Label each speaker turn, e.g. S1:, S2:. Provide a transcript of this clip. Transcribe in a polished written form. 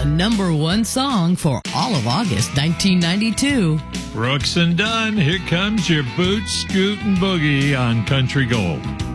S1: number one song for all of August 1992.
S2: Brooks and Dunn, here comes your boot scootin' boogie on Country Gold.